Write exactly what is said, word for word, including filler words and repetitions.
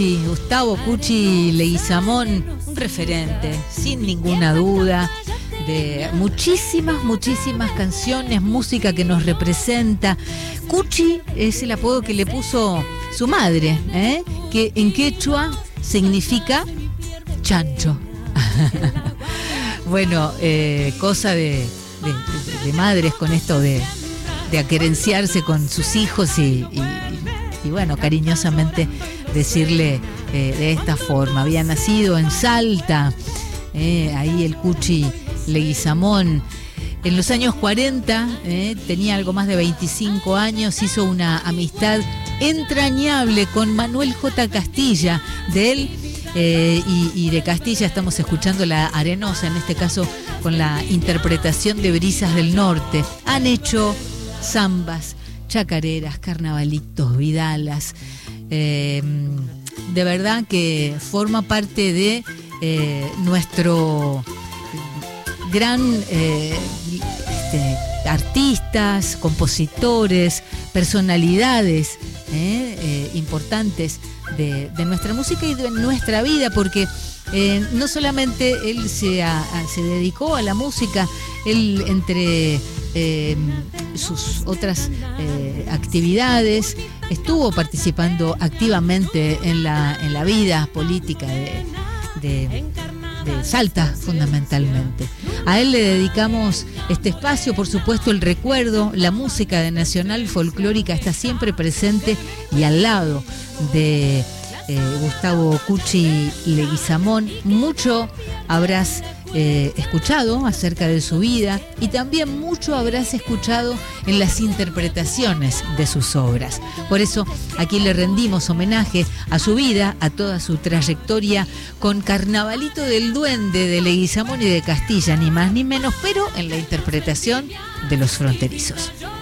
Y Gustavo Cuchi Leguizamón, un referente, sin ninguna duda, de muchísimas, muchísimas canciones, música que nos representa. Cuchi es el apodo que le puso su madre, ¿eh? Que en quechua significa chancho. Bueno, eh, cosa de, de, de madres con esto de, de aquerenciarse con sus hijos y, y, y bueno, cariñosamente decirle eh, de esta forma. Había nacido en Salta, eh, ahí el Cuchi Leguizamón. En los años cuarenta, eh, tenía algo más de veinticinco años, hizo una amistad entrañable con Manuel J. Castilla. De él eh, y, y de Castilla estamos escuchando La Arenosa, en este caso con la interpretación de Brisas del Norte. Han hecho zambas, chacareras, carnavalitos, vidalas. Eh, de verdad que forma parte de eh, nuestro gran eh, este, artistas, compositores, personalidades eh, eh, importantes de, de nuestra música y de nuestra vida, porque eh, no solamente él se, a, a, se dedicó a la música, él entre eh, sus otras eh, actividades estuvo participando activamente en la, en la vida política de, de, de Salta, fundamentalmente. A él le dedicamos este espacio, por supuesto el recuerdo, la música de Nacional Folclórica está siempre presente y al lado de eh, Gustavo Cuchi Leguizamón. Mucho habrás eh, escuchado acerca de su vida y también mucho habrás escuchado en las interpretaciones de sus obras. Por eso aquí le rendimos homenaje a su vida, a toda su trayectoria con Carnavalito del Duende de Leguizamón y de Castilla, ni más ni menos, pero en la interpretación de Los Fronterizos.